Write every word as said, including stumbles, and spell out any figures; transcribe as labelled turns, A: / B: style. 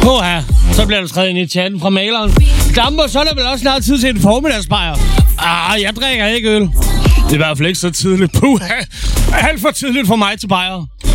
A: Åha, så bliver der skrevet ind i chatten fra maleren. Dambo, så er der vel også snart tid til en formiddagsbajer. Ah, jeg drikker ikke øl. Det er i hvert fald ikke så tidligt. Puha, alt for tidligt for mig til bajer.